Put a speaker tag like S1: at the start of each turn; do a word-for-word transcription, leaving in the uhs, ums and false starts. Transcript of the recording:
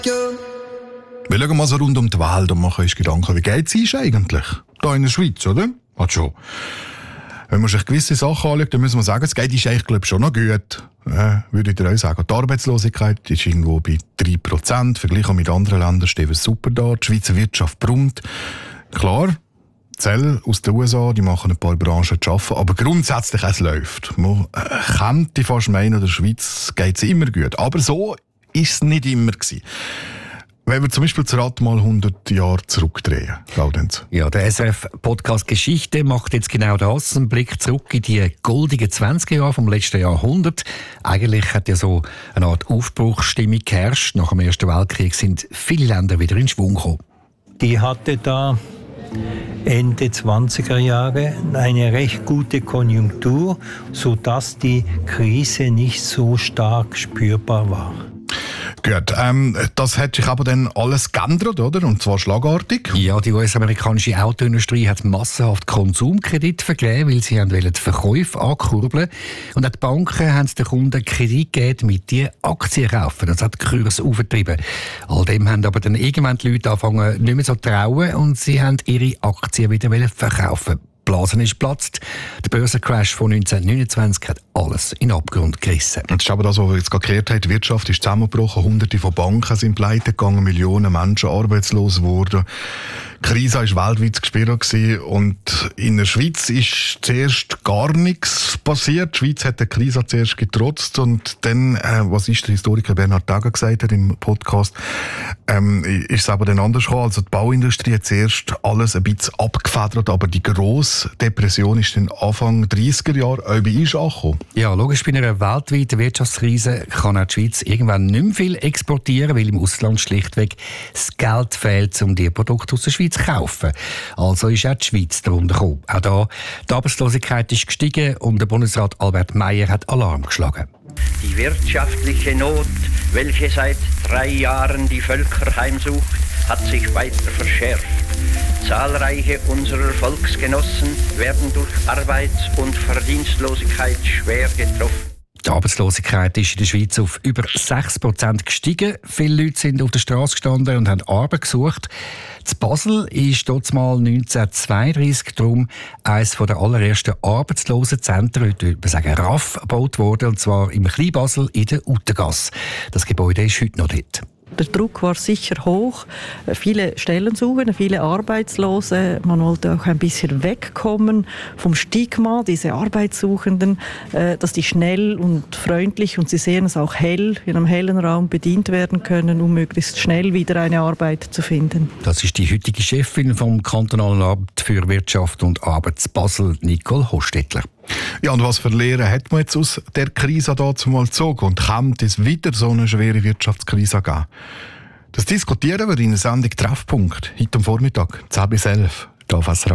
S1: Wir schauen mal so rund um die Welt und machen uns Gedanken, wie geht es eigentlich? Da in der Schweiz, oder? Hat schon. Wenn man sich gewisse Sachen anschaut, dann müssen wir sagen, es geht uns eigentlich, glaube ich, schon noch gut. Äh, würde ich dir auch sagen. Die Arbeitslosigkeit ist irgendwo bei drei Prozent. Verglichen mit anderen Ländern stehen wir super da. Die Schweizer Wirtschaft brummt. Klar, Zelle aus den U S A, die machen ein paar Branchen zu arbeiten, aber grundsätzlich es läuft. Man äh, könnte fast meinen, in der Schweiz geht es immer gut. Aber so ist es nicht immer gewesen. Wenn wir zum Beispiel das Rad mal hundert Jahre zurückdrehen, Laudenz.
S2: Ja, der S R F-Podcast Geschichte macht jetzt genau das, einen Blick zurück in die goldigen zwanziger Jahre vom letzten Jahrhundert. Eigentlich hat ja so eine Art Aufbruchsstimmung geherrscht. Nach dem Ersten Weltkrieg sind viele Länder wieder in Schwung gekommen.
S3: Die hatte da Ende zwanziger Jahre eine recht gute Konjunktur, sodass die Krise nicht so stark spürbar war.
S1: Gut, ähm, das hat sich aber dann alles geändert, oder? Und zwar schlagartig.
S2: Ja, die U S-amerikanische Autoindustrie hat massenhaft Konsumkredit vergeben, weil sie die Verkäufe ankurbeln. Und auch die Banken haben den Kunden Kredit gegeben, mit die Aktien kaufen. Das hat die Kurse aufgetrieben. All dem haben aber dann irgendwann die Leute angefangen, nicht mehr so zu trauen und sie haben ihre Aktien wieder verkaufen. Die Blase ist geplatzt. Der Börsencrash von neunzehnhundertneunundzwanzig hat alles in den Abgrund gerissen.
S1: Das ist aber das, was wir jetzt gerade gehört haben. Die Wirtschaft ist zusammengebrochen, Hunderte von Banken sind pleite gegangen, Millionen Menschen arbeitslos geworden. Die Krise war weltweit gespürt und in der Schweiz ist zuerst gar nichts passiert. Die Schweiz hat der Krise zuerst getrotzt und dann, äh, was ist der Historiker Bernhard Tager gesagt hat im Podcast, ähm, ist es aber dann anders gekommen. Also die Bauindustrie hat zuerst alles ein bisschen abgefedert, aber die grosse Depression ist dann Anfang dreissiger Jahre auch bei uns angekommen.
S2: Ja, logisch, bei einer weltweiten Wirtschaftskrise kann auch die Schweiz irgendwann nicht mehr viel exportieren, weil im Ausland schlichtweg das Geld fehlt, um die Produkte aus der Schweiz zu kaufen. Also ist auch die Schweiz darunter gekommen. Auch da, die Arbeitslosigkeit ist gestiegen und der Bundesrat Albert Meier hat Alarm geschlagen.
S4: Die wirtschaftliche Not, welche seit drei Jahren die Völker heimsucht, hat sich weiter verschärft. Zahlreiche unserer Volksgenossen werden durch Arbeits- und Verdienstlosigkeit schwer getroffen.
S2: Die Arbeitslosigkeit ist in der Schweiz auf über sechs Prozent gestiegen. Viele Leute sind auf der Straße gestanden und haben Arbeit gesucht. In Basel ist dort mal neunzehnhundertzweiunddreissig darum eines der allerersten Arbeitslosenzentren, heute würde man sagen R A F, gebaut worden, und zwar im Kleinbasel in der Utengasse. Das Gebäude ist heute noch dort.
S5: Der Druck war sicher hoch. Viele Stellen suchen, viele Arbeitslose. Man wollte auch ein bisschen wegkommen vom Stigma, diese Arbeitssuchenden, dass die schnell und freundlich, und Sie sehen es auch hell, in einem hellen Raum bedient werden können, um möglichst schnell wieder eine Arbeit zu finden.
S2: Das ist die heutige Chefin vom Kantonalen Amt für Wirtschaft und Arbeit Basel, Nicole Hostetler.
S1: Ja, und was für Lehren hat man jetzt aus der Krise dazu mal gezogen? Und kommt es wieder so eine schwere Wirtschaftskrise geben? Das diskutieren wir in der Sendung Treffpunkt, heute am Vormittag, zehn bis elf, hier auf S R F.